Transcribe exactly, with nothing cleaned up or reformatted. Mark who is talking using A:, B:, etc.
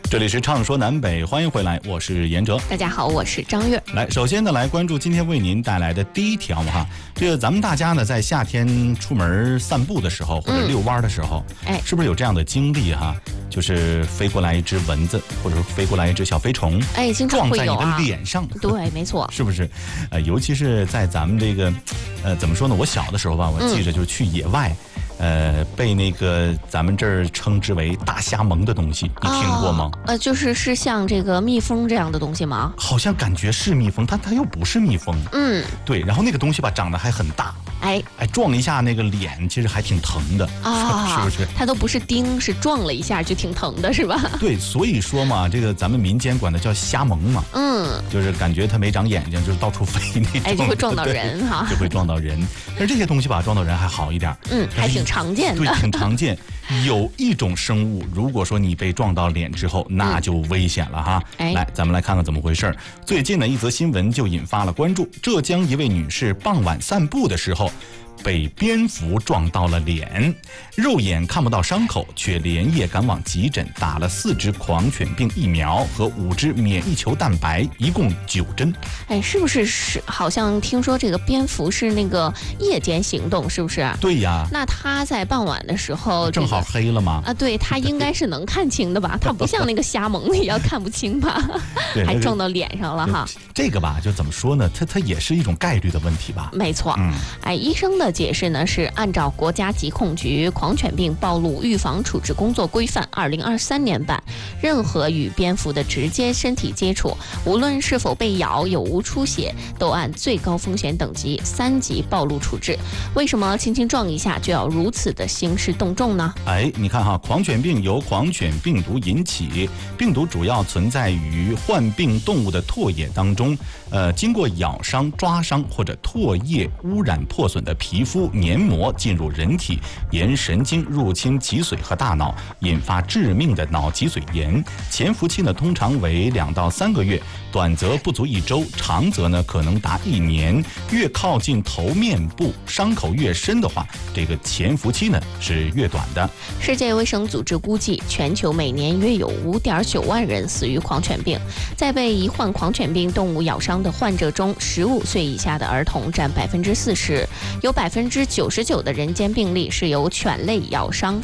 A: 这里是畅说南北，欢迎回来，我是严哲。
B: 大家好，我是张悦。
A: 来，首先呢，来关注今天为您带来的第一条哈。这个咱们大家呢，在夏天出门散步的时候，或者遛弯的时候，嗯、哎，是不是有这样的经历哈？就是飞过来一只蚊子，或者说飞过来一只小飞虫，
B: 哎，经常会有啊，
A: 撞在你的脸上。
B: 对，没错，
A: 是不是？呃，尤其是在咱们这个，呃，怎么说呢？我小的时候吧，我记着就是去野外。嗯呃，被那个咱们这儿称之为大虾虻的东西，你听过吗？
B: 哦、呃，就是是像这个蜜蜂这样的东西吗？
A: 好像感觉是蜜蜂，但它又不是蜜蜂。
B: 嗯，
A: 对，然后那个东西吧，长得还很大。
B: 哎
A: 哎，撞一下那个脸，其实还挺疼的啊，是不是？
B: 它都不是叮，是撞了一下就挺疼的，是吧？
A: 对，所以说嘛，这个咱们民间管它叫虾虻嘛。嗯，就是感觉它没长眼睛，就是到处飞那种，
B: 哎，就会撞到人哈，
A: 就会撞到人。但是这些东西吧，撞到人还好一点。
B: 嗯，还挺常见的。
A: 对，挺常见。有一种生物，如果说你被撞到脸之后，那就危险了哈。嗯、来，咱们来看看怎么回事。最近呢，一则新闻就引发了关注。浙江一位女士傍晚散步的时候，被蝙蝠撞到了脸，肉眼看不到伤口，却连夜赶往急诊，打了四支狂犬病疫苗和五支免疫球蛋白，一共九针。
B: 哎，是不是是？好像听说这个蝙蝠是那个夜间行动，是不是？
A: 对呀。
B: 那它在傍晚的时候、这个，
A: 正好黑了吗？
B: 啊，对，它应该是能看清的吧？它不像那个虾虻一样看不清吧？还撞到脸上了哈。
A: 这个吧，就怎么说呢？它它也是一种概率的问题吧？
B: 没错。嗯。哎，医生的解释呢是按照国家疾控局狂犬病暴露预防处置工作规范二零二三年版，任何与蝙蝠的直接身体接触，无论是否被咬有无出血，都按最高风险等级三级暴露处置。为什么轻轻撞一下就要如此的兴师动众呢？
A: 哎，你看哈，狂犬病由狂犬病毒引起，病毒主要存在于患病动物的唾液当中，呃，经过咬伤、抓伤或者唾液污染破损的皮肤黏膜进入人体，沿神经入侵脊髓和大脑，引发致命的脑脊髓炎。潜伏期呢通常为两到三个月，短则不足一周，长则呢可能达一年。越靠近头面部，伤口越深的话，这个潜伏期呢是越短的。
B: 世界卫生组织估计，全球每年约有五点九万人死于狂犬病。在被疑患狂犬病动物咬伤的患者中，十五岁以下的儿童占百分之四十，有百分之九十九的人间病例是由犬类咬伤